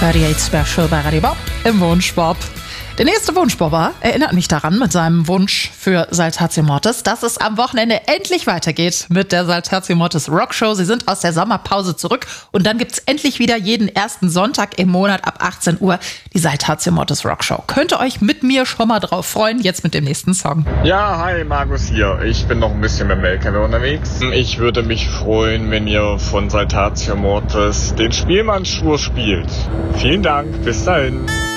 38 Special bei Radio Bob im Wunschbob. Der nächste Wunschbobber erinnert mich daran mit seinem Wunsch für Saltatio Mortis, dass es am Wochenende endlich weitergeht mit der Saltatio Mortis Rockshow. Sie sind aus der Sommerpause zurück und dann gibt's endlich wieder jeden ersten Sonntag im Monat ab 18 Uhr die Saltatio Mortis Rockshow. Könnt ihr euch mit mir schon mal drauf freuen, jetzt mit dem nächsten Song. Ja, hi, Markus hier. Ich bin noch ein bisschen mit dem LKW unterwegs. Ich würde mich freuen, wenn ihr von Saltatio Mortis den Spielmannsschwur spielt. Vielen Dank, bis dahin.